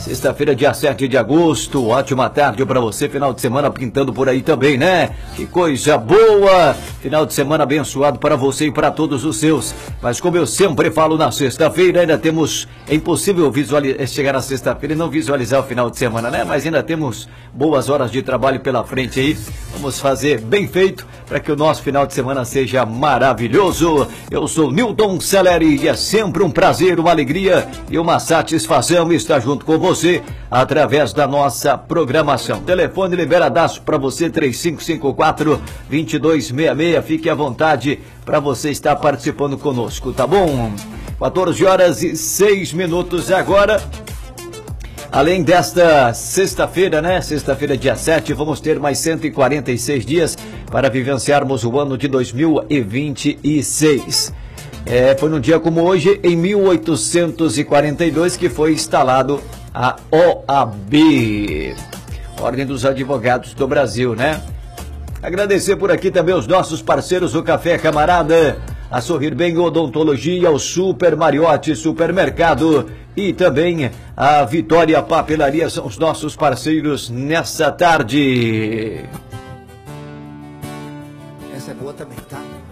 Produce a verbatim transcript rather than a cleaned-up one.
Sexta-feira, dia sete de agosto, ótima tarde para você, final de semana pintando por aí também, né? Que coisa boa! Final de semana abençoado para você e para todos os seus. Mas como eu sempre falo, na sexta-feira ainda temos, é impossível visualizar, chegar na sexta-feira e não visualizar o final de semana, né? Mas ainda temos boas horas de trabalho pela frente aí. Vamos fazer bem feito para que o nosso final de semana seja maravilhoso. Eu sou Newton Celeri e é sempre um prazer, uma alegria e uma satisfação estar junto com você através da nossa programação. Telefone liberadaço para você, três cinco cinco quatro, dois dois seis seis. Fique à vontade para você estar participando conosco, tá bom? quatorze horas e seis minutos agora. Além desta sexta-feira, né? Sexta-feira, dia sete, vamos ter mais cento e quarenta e seis dias para vivenciarmos o ano de dois mil e vinte e seis. É, foi num dia como hoje, em mil oitocentos e quarenta e dois, que foi instalado a O A B, Ordem dos Advogados do Brasil, né? Agradecer por aqui também os nossos parceiros, o Café Camarada, a Sorrir Bem Odontologia, o Super Mariotti Supermercado e também a Vitória Papelaria são os nossos parceiros nessa tarde. Essa é boa também, tá?